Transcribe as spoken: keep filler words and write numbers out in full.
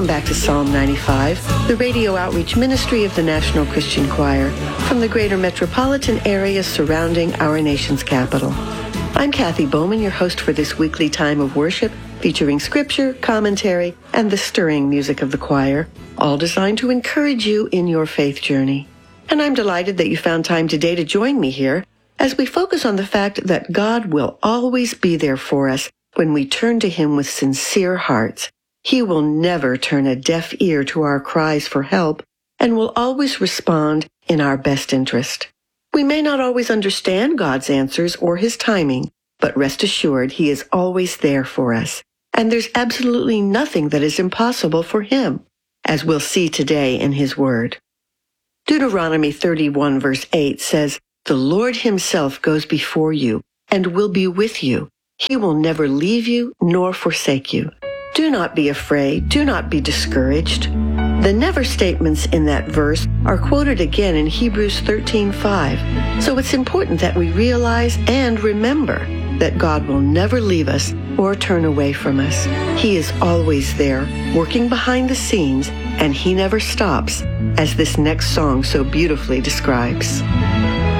Welcome back to Psalm ninety-five, the radio outreach ministry of the National Christian Choir from the greater metropolitan area surrounding our nation's capital. I'm Kathy Bowman, your host for this weekly time of worship, featuring scripture, commentary, and the stirring music of the choir, all designed to encourage you in your faith journey. And I'm delighted that you found time today to join me here as we focus on the fact that God will always be there for us when we turn to Him with sincere hearts. He will never turn a deaf ear to our cries for help and will always respond in our best interest. We may not always understand God's answers or His timing, but rest assured He is always there for us. And there's absolutely nothing that is impossible for Him, as we'll see today in His Word. Deuteronomy thirty-one verse eight says, "The Lord Himself goes before you and will be with you. He will never leave you nor forsake you." Do not be afraid. Do not be discouraged. The never statements in that verse are quoted again in Hebrews thirteen five. So it's important that we realize and remember that God will never leave us or turn away from us. He is always there, working behind the scenes, and He never stops, as this next song so beautifully describes.